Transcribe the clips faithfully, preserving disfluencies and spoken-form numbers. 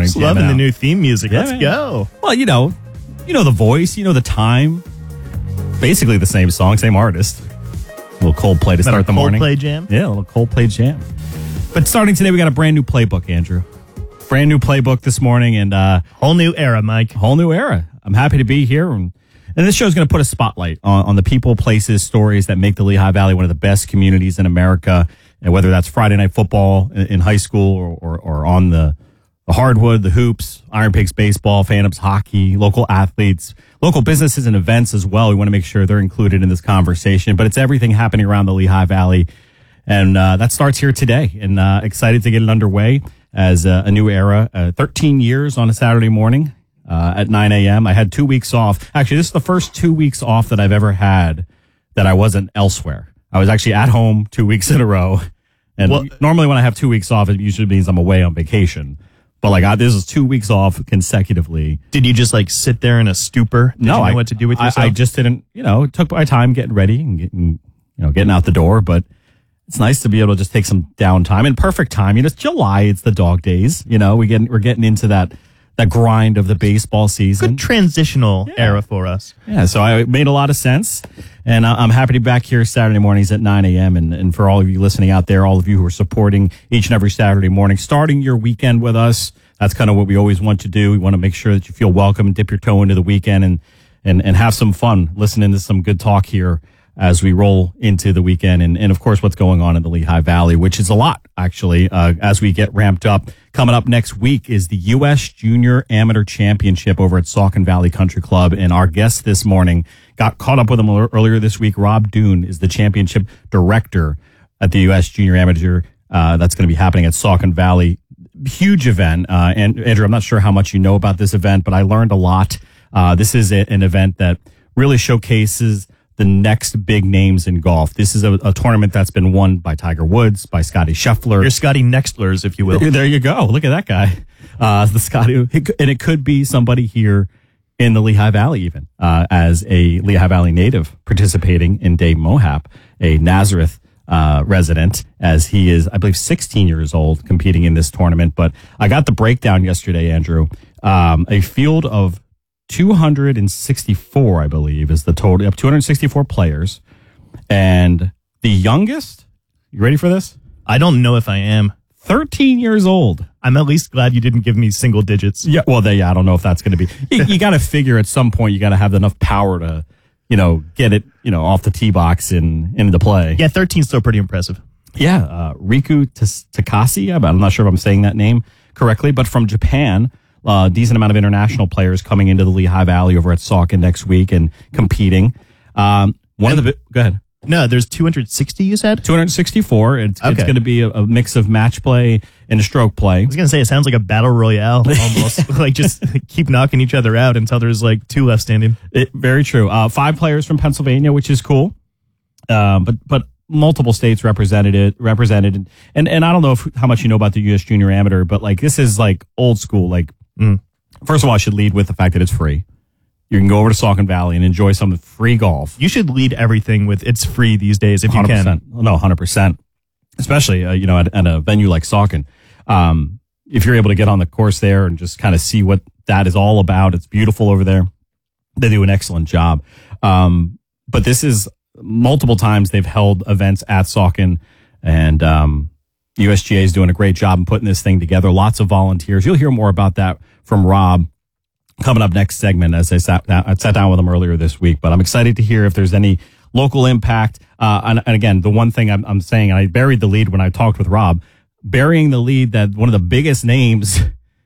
morning. Just loving out. the new theme music. Yeah, Let's man. go. Well, you know, you know the voice, you know the time. Basically the same song, same artist. A little Coldplay to start Another the morning. Coldplay jam? Yeah, a little Coldplay jam. But starting today, we got a brand new playbook, Andrew. Brand new playbook this morning, and uh, Whole new era, Mike. whole new era. I'm happy to be here. And, and this show is going to put a spotlight on, on the people, places, stories that make the Lehigh Valley one of the best communities in America. And whether that's Friday night football in, in high school or, or, or on the, the hardwood, the hoops, Iron Pigs baseball, Phantoms hockey, local athletes, local businesses and events as well. We want to make sure they're included in this conversation. But it's everything happening around the Lehigh Valley. And uh, that starts here today. And uh, excited to get it underway as uh, a new era. Uh, thirteen years on a Saturday morning uh, at nine a.m. I had two weeks off. Actually, this is the first two weeks off that I've ever had that I wasn't elsewhere. I was actually at home two weeks in a row. And Well, normally when I have two weeks off, it usually means I'm away on vacation. But like I, this is two weeks off consecutively. Did you just like sit there in a stupor? Did no, you know I, what to do with I, yourself? I just didn't, you know, it took my time getting ready and getting, you know, getting out the door. But it's nice to be able to just take some downtime and perfect time. You know, it's July. It's the dog days. You know, we get, we're getting into that, that grind of the baseball season. Good transitional Yeah. era for us. Yeah, so I, it made a lot of sense. And I- I'm happy to be back here Saturday mornings at nine a.m. And, and for all of you listening out there, all of you who are supporting each and every Saturday morning, starting your weekend with us, that's kind of what we always want to do. We want to make sure that you feel welcome, dip your toe into the weekend, and, and, and have some fun listening to some good talk here as we roll into the weekend. And, and of course, what's going on in the Lehigh Valley, which is a lot, actually, uh, as we get ramped up. Coming up next week is the U S Junior Amateur Championship over at Saucon Valley Country Club. And our guest this morning got caught up with him earlier this week. Rob Doon is the championship director at the U S Junior Amateur. Uh, that's going to be happening at Saucon Valley. Huge event. Uh, and Andrew, I'm not sure how much you know about this event, but I learned a lot. Uh, this is a, an event that really showcases the next big names in golf. This is a, a tournament that's been won by Tiger Woods, by Scotty Scheffler. Your Scotty Nextlers, if you will. There you go. Look at that guy. Uh, the Scotty, and it could be somebody here in the Lehigh Valley, even uh, as a Lehigh Valley native participating in Dave Mohap, a Nazareth uh, resident, as he is, I believe, sixteen years old, competing in this tournament. But I got the breakdown yesterday, Andrew. Um, a field of two hundred sixty-four, I believe, is the total of two hundred sixty-four players. And the youngest, you ready for this? I don't know if I am. thirteen years old. I'm at least glad you didn't give me single digits. Yeah, well, they, yeah, I don't know if that's going to be. You, you got to figure at some point you got to have enough power to, you know, get it, you know, off the tee box and into play. Yeah, thirteen's still pretty impressive. Yeah, uh, Riku Takasi. I'm not sure if I'm saying that name correctly, but from Japan. A uh, decent amount of international players coming into the Lehigh Valley over at Saucon next week and competing. Um, one and, of the go ahead. No, there's two hundred sixty. You said two hundred sixty-four. It's, okay. it's going to be a, a mix of match play and stroke play. I was gonna say it sounds like a battle royale almost. Like just keep knocking each other out until there's like two left standing. It, very true. Uh, five players from Pennsylvania, which is cool. Um, but but multiple states represented represented, and and I don't know if, how much you know about the U S Junior Amateur, but like this is like old school. Like mm. first of all, I should lead with the fact that it's free. You can go over to Saucon Valley and enjoy some free golf. You should lead everything with it's free these days if you one hundred percent. can. No, one hundred percent. Especially, uh, you know, at, at a venue like Saucon. Um, if you're able to get on the course there and just kind of see what that is all about, it's beautiful over there. They do an excellent job. Um, but this is multiple times they've held events at Saucon, and um, U S G A is doing a great job in putting this thing together. Lots of volunteers. You'll hear more about that from Rob coming up next segment, as I sat down, I sat down with him earlier this week. But I'm excited to hear if there's any local impact. Uh, and, and again, the one thing I'm, I'm saying, and I buried the lead when I talked with Rob, burying the lead that one of the biggest names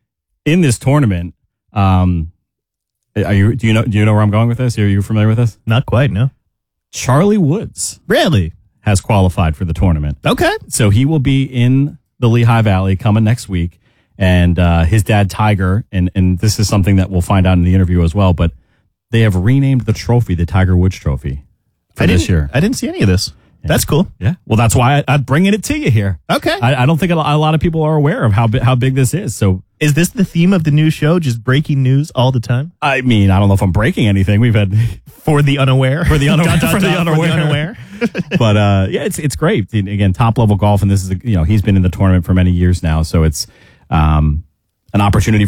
in this tournament. Um, are you? Do you know? Do you know where I'm going with this? Are you familiar with this? Not quite. No. Charlie Woods Really? has qualified for the tournament. Okay. So he will be in the Lehigh Valley coming next week. And uh, his dad, Tiger, and, and this is something that we'll find out in the interview as well, but they have renamed the trophy the Tiger Woods Trophy for I this didn't, year. I didn't see any of this. Yeah. That's cool. Yeah. Well, that's why I, I'm bringing it to you here. Okay. I, I don't think a lot of people are aware of how, bi- how big this is. So, is this the theme of the new show? Just breaking news all the time? I mean, I don't know if I'm breaking anything. We've had For the unaware. For the unaware. Dot, dot, for the dot, unaware. For the unaware. But uh, yeah, it's it's great. Again, top level golf, and this is a, you know he's been in the tournament for many years now, so it's um, an opportunity